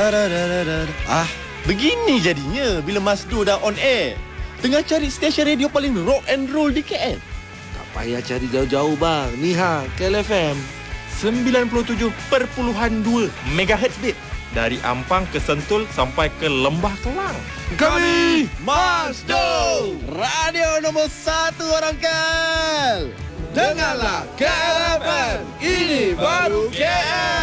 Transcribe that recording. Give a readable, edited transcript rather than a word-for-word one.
Begini jadinya bila Masdo dah on air. Tengah cari stesen radio paling rock and roll di KL. Tak payah cari jauh-jauh bang. Ni KLFM 97.2 MHz bit. Dari Ampang ke Sentul sampai ke Lembah Kelang. Kami Masdo, radio nombor 1 orang KL. Dengarlah KLFM, ini baru KL.